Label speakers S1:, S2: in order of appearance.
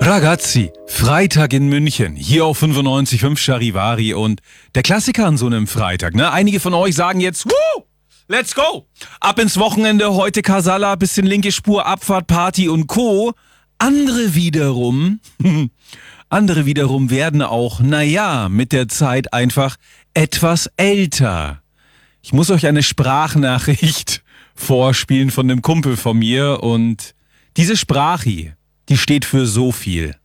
S1: Ragazzi, Freitag in München, hier auf 95.5 Charivari und der Klassiker an so einem Freitag, ne? Einige von euch sagen jetzt, Woo! Let's go! Ab ins Wochenende, heute Casala, bisschen linke Spur, Abfahrt, Party und Co. Andere wiederum werden auch, mit der Zeit einfach etwas älter. Ich muss euch eine Sprachnachricht vorspielen von einem Kumpel von mir und diese Sprachi, die steht für so viel.